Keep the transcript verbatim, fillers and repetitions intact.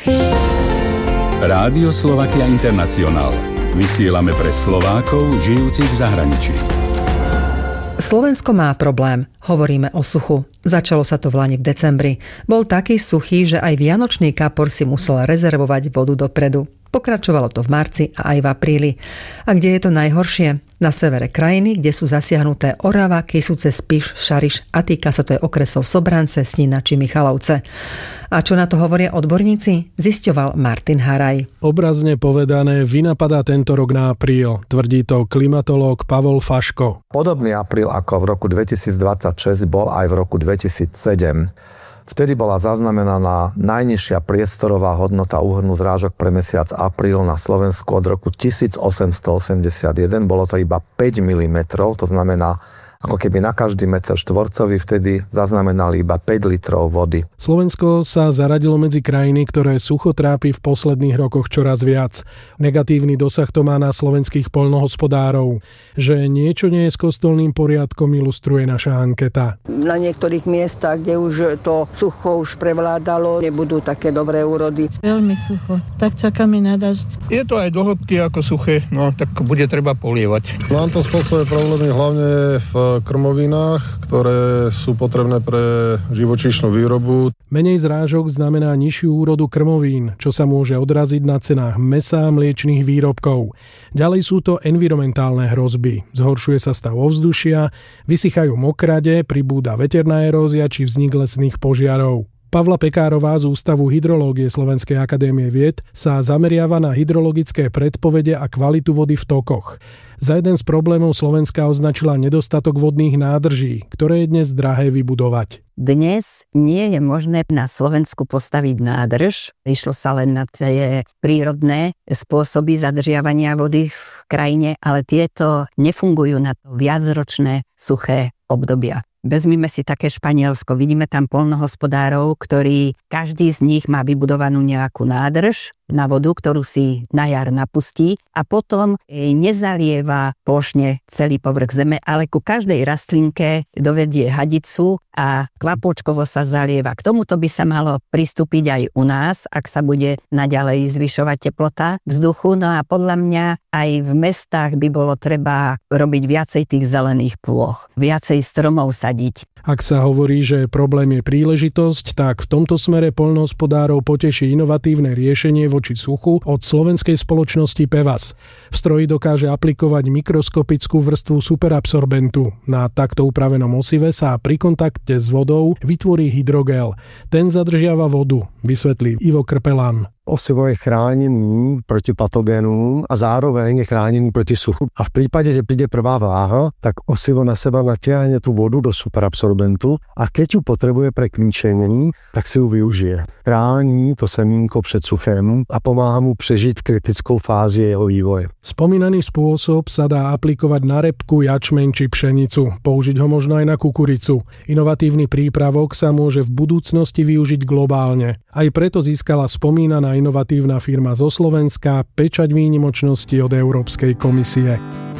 Rádio Slovakia International. Vysielame pre Slovákov, žijúcich v zahraničí. Slovensko má problém. Hovoríme o suchu. Začalo sa to v lani v decembri. Bol taký suchý, že aj vianočný kapor si musel rezervovať vodu dopredu. Pokračovalo to v marci a aj v apríli. A kde je to najhoršie? Na severe krajiny, kde sú zasiahnuté Orava, Kysuce, Spiš, Šariš a týka sa to aj okresov Sobrance, Snína či Michalovce. A čo na to hovoria odborníci? Zisťoval Martin Haraj. Obrazne povedané, vynapadá tento rok na apríl, tvrdí to klimatológ Pavol Faško. Podobný apríl ako v roku dvetisícdvadsaťšesť bol aj v roku dvetisícsedem. Vtedy bola zaznamenaná najnižšia priestorová hodnota úhrnu zrážok pre mesiac apríl na Slovensku od roku tisícosemstoosemdesiatjeden. Bolo to iba päť milimetrov, to znamená, ako keby na každý meter štvorcový vtedy zaznamenali iba päť litrov vody. Slovensko sa zaradilo medzi krajiny, ktoré sucho trápi v posledných rokoch čoraz viac. Negatívny dosah to má na slovenských poľnohospodárov. Že niečo nie je s kostolným poriadkom, ilustruje naša anketa. Na niektorých miestach, kde už to sucho už prevládalo, nebudú také dobré úrody. Veľmi sucho, tak čakáme na dažď. Je to aj do hĺbky ako suché, no tak bude treba polievať. Nám to spôsobuje problémy hlavne v krmovinách, ktoré sú potrebné pre živočíšnu výrobu. Menej zrážok znamená nižšiu úrodu krmovín, čo sa môže odraziť na cenách mäsa a mliečnych výrobkov. Ďalej sú to environmentálne hrozby. Zhoršuje sa stav ovzdušia, vysychajú mokrade, pribúda veterná erózia či vznik lesných požiarov. Pavla Pekárová z Ústavu hydrológie Slovenskej akadémie vied sa zameriava na hydrologické predpovede a kvalitu vody v tokoch. Za jeden z problémov Slovenska označila nedostatok vodných nádrží, ktoré je dnes drahé vybudovať. Dnes nie je možné na Slovensku postaviť nádrž. Išlo sa len na tie prírodné spôsoby zadržiavania vody v krajine, ale tieto nefungujú na to viacročné suché obdobia. Vezmime si také Španielsko, vidíme tam poľnohospodárov, ktorí, každý z nich má vybudovanú nejakú nádrž na vodu, ktorú si na jar napustí a potom nezalieva plošne celý povrch zeme, ale ku každej rastlinke dovedie hadicu a kvapôčkovo sa zalieva. K tomuto by sa malo pristúpiť aj u nás, ak sa bude naďalej zvyšovať teplota vzduchu. No a podľa mňa aj v mestách by bolo treba robiť viacej tých zelených plôch, viacej stromov sadiť. Ak sa hovorí, že problém je príležitosť, tak v tomto smere poľnohospodárov poteší inovatívne riešenie voči suchu od slovenskej spoločnosti Pevas. V stroji dokáže aplikovať mikroskopickú vrstvu superabsorbentu. Na takto upravenom osive sa pri kontakte s vodou vytvorí hydrogel. Ten zadržiava vodu, vysvetlí Ivo Krpelan. Osivo je chránený proti patogénům a zároveň je chránený proti suchu. A v prípade, že príde prvá vláha, tak osivo na seba natiahne tú vodu do superabsorbentu a keď ju potrebuje pre kmíčení, tak si ju využije. Chrání to semínko před suchem a pomáha mu přežiť kritickou fázi jeho vývoje. Spomínaný spôsob sa dá aplikovať na repku, jačmeň či pšenicu. Použiť ho možno aj na kukuricu. Inovatívny prípravok sa môže v budúcnosti využiť globálne. Aj preto získala spomínaná inovatívna firma zo Slovenska pečať výnimočnosti od Európskej komisie.